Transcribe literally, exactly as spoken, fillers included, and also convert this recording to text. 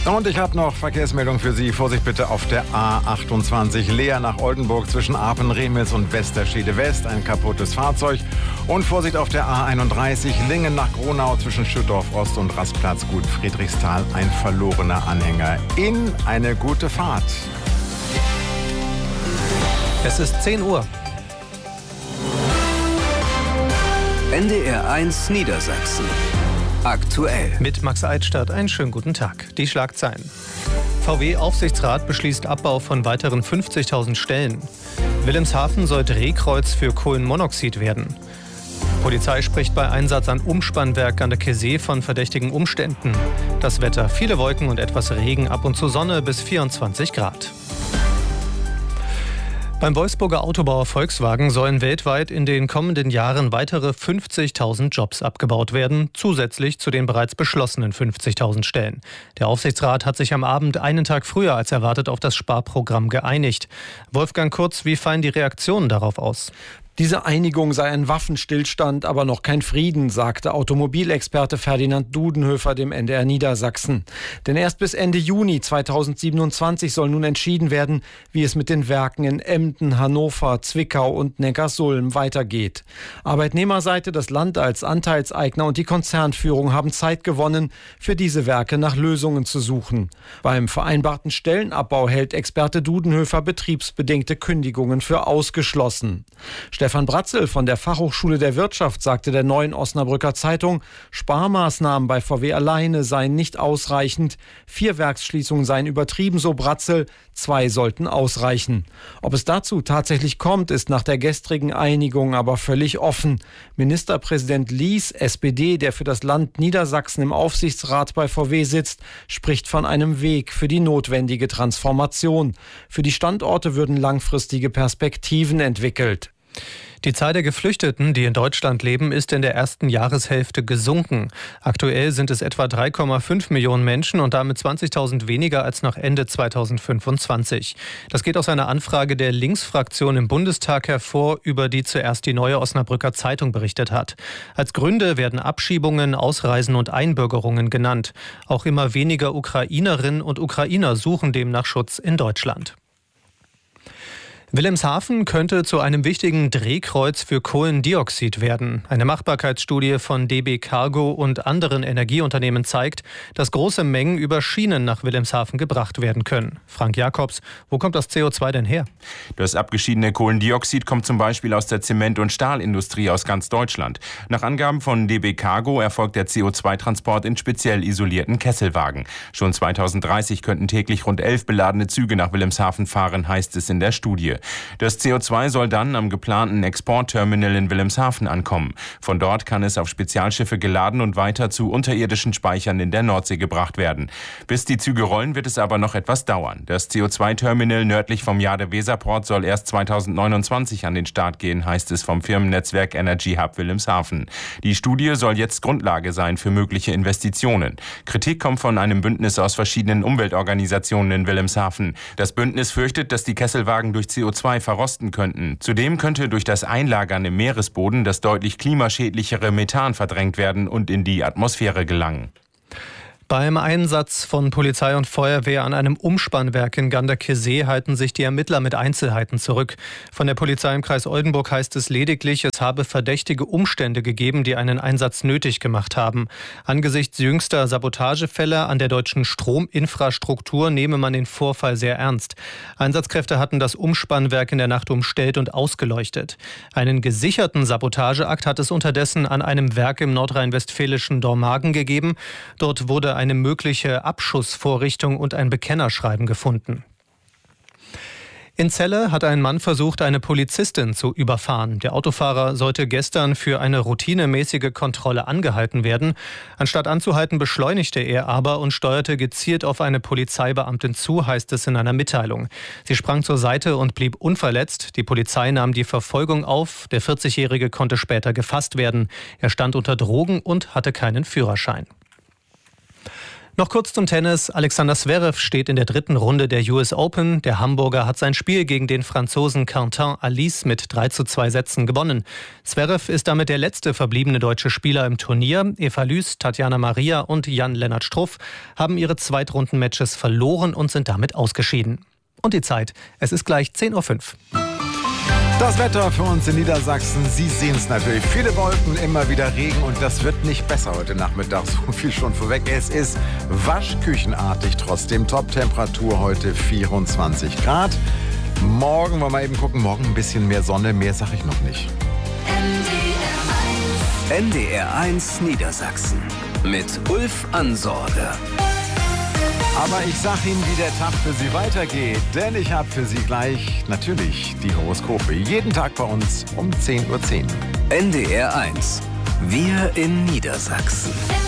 Und ich habe noch Verkehrsmeldung für Sie. Vorsicht bitte auf der A achtundzwanzig Leer nach Oldenburg zwischen Apen-Remitz und Westerstede West. Ein kaputtes Fahrzeug. Und Vorsicht auf der A einunddreißig Lingen nach Gronau zwischen Schüttorf Ost und Rastplatz Gut Friedrichsthal. Ein verlorener Anhänger. In eine gute Fahrt. Es ist zehn Uhr. N D R eins Niedersachsen. Aktuell. Mit Max Eidstadt, einen schönen guten Tag. Die Schlagzeilen. V W-Aufsichtsrat beschließt Abbau von weiteren fünfzigtausend Stellen. Wilhelmshaven soll Drehkreuz für Kohlenmonoxid werden. Polizei spricht bei Einsatz an Umspannwerk an der Kesee von verdächtigen Umständen. Das Wetter: viele Wolken und etwas Regen, ab und zu Sonne bis vierundzwanzig Grad. Beim Wolfsburger Autobauer Volkswagen sollen weltweit in den kommenden Jahren weitere fünfzigtausend Jobs abgebaut werden, zusätzlich zu den bereits beschlossenen fünfzigtausend Stellen. Der Aufsichtsrat hat sich am Abend einen Tag früher als erwartet auf das Sparprogramm geeinigt. Wolfgang Kurz, wie fallen die Reaktionen darauf aus? Diese Einigung sei ein Waffenstillstand, aber noch kein Frieden, sagte Automobilexperte Ferdinand Dudenhöfer dem N D R Niedersachsen. Denn erst bis Ende Juni zweitausendsiebenundzwanzig soll nun entschieden werden, wie es mit den Werken in Emden, Hannover, Zwickau und Neckarsulm weitergeht. Arbeitnehmerseite, das Land als Anteilseigner und die Konzernführung haben Zeit gewonnen, für diese Werke nach Lösungen zu suchen. Beim vereinbarten Stellenabbau hält Experte Dudenhöfer betriebsbedingte Kündigungen für ausgeschlossen. Stefan Bratzel von der Fachhochschule der Wirtschaft sagte der Neuen Osnabrücker Zeitung, Sparmaßnahmen bei V W alleine seien nicht ausreichend. Vier Werksschließungen seien übertrieben, so Bratzel. Zwei sollten ausreichen. Ob es dazu tatsächlich kommt, ist nach der gestrigen Einigung aber völlig offen. Ministerpräsident Lies, S P D, der für das Land Niedersachsen im Aufsichtsrat bei V W sitzt, spricht von einem Weg für die notwendige Transformation. Für die Standorte würden langfristige Perspektiven entwickelt. Die Zahl der Geflüchteten, die in Deutschland leben, ist in der ersten Jahreshälfte gesunken. Aktuell sind es etwa drei Komma fünf Millionen Menschen und damit zwanzigtausend weniger als noch Ende zweitausendfünfundzwanzig. Das geht aus einer Anfrage der Linksfraktion im Bundestag hervor, über die zuerst die Neue Osnabrücker Zeitung berichtet hat. Als Gründe werden Abschiebungen, Ausreisen und Einbürgerungen genannt. Auch immer weniger Ukrainerinnen und Ukrainer suchen demnach Schutz in Deutschland. Wilhelmshaven könnte zu einem wichtigen Drehkreuz für Kohlendioxid werden. Eine Machbarkeitsstudie von D B Cargo und anderen Energieunternehmen zeigt, dass große Mengen über Schienen nach Wilhelmshaven gebracht werden können. Frank Jakobs, wo kommt das C O zwei denn her? Das abgeschiedene Kohlendioxid kommt zum Beispiel aus der Zement- und Stahlindustrie aus ganz Deutschland. Nach Angaben von D B Cargo erfolgt der C O zwei Transport in speziell isolierten Kesselwagen. Schon zweitausenddreißig könnten täglich rund elf beladene Züge nach Wilhelmshaven fahren, heißt es in der Studie. Das C O zwei soll dann am geplanten Exportterminal in Wilhelmshaven ankommen. Von dort kann es auf Spezialschiffe geladen und weiter zu unterirdischen Speichern in der Nordsee gebracht werden. Bis die Züge rollen, wird es aber noch etwas dauern. Das C O zwei Terminal nördlich vom Jade-Weser-Port soll erst zweitausendneunundzwanzig an den Start gehen, heißt es vom Firmennetzwerk Energy Hub Wilhelmshaven. Die Studie soll jetzt Grundlage sein für mögliche Investitionen. Kritik kommt von einem Bündnis aus verschiedenen Umweltorganisationen in Wilhelmshaven. Das Bündnis fürchtet, dass die Kesselwagen durch C O zwei verrosten könnten. Zudem könnte durch das Einlagern im Meeresboden das deutlich klimaschädlichere Methan verdrängt werden und in die Atmosphäre gelangen. Beim Einsatz von Polizei und Feuerwehr an einem Umspannwerk in Ganderkesee halten sich die Ermittler mit Einzelheiten zurück. Von der Polizei im Kreis Oldenburg heißt es lediglich, es habe verdächtige Umstände gegeben, die einen Einsatz nötig gemacht haben. Angesichts jüngster Sabotagefälle an der deutschen Strominfrastruktur nehme man den Vorfall sehr ernst. Einsatzkräfte hatten das Umspannwerk in der Nacht umstellt und ausgeleuchtet. Einen gesicherten Sabotageakt hat es unterdessen an einem Werk im nordrhein-westfälischen Dormagen gegeben. Dort wurde eine mögliche Abschussvorrichtung und ein Bekennerschreiben gefunden. In Celle hat ein Mann versucht, eine Polizistin zu überfahren. Der Autofahrer sollte gestern für eine routinemäßige Kontrolle angehalten werden. Anstatt anzuhalten, beschleunigte er aber und steuerte gezielt auf eine Polizeibeamtin zu, heißt es in einer Mitteilung. Sie sprang zur Seite und blieb unverletzt. Die Polizei nahm die Verfolgung auf. Der vierzigjährige konnte später gefasst werden. Er stand unter Drogen und hatte keinen Führerschein. Noch kurz zum Tennis. Alexander Zverev steht in der dritten Runde der U S Open. Der Hamburger hat sein Spiel gegen den Franzosen Quentin Alice mit drei zu zwei Sätzen gewonnen. Zverev ist damit der letzte verbliebene deutsche Spieler im Turnier. Eva Lüß, Tatjana Maria und Jan-Lennart Struff haben ihre Zweitrundenmatches verloren und sind damit ausgeschieden. Und die Zeit. Es ist gleich zehn Uhr fünf. Das Wetter für uns in Niedersachsen, Sie sehen es natürlich. Viele Wolken, immer wieder Regen und das wird nicht besser heute Nachmittag. So viel schon vorweg. Es ist waschküchenartig, trotzdem Top-Temperatur heute vierundzwanzig Grad. Morgen wollen wir eben gucken, morgen ein bisschen mehr Sonne, mehr sage ich noch nicht. N D R eins Niedersachsen mit Ulf Ansorge. Aber ich sag Ihnen, wie der Tag für Sie weitergeht, denn ich habe für Sie gleich natürlich die Horoskope. Jeden Tag bei uns um zehn Uhr zehn. N D R eins. Wir in Niedersachsen.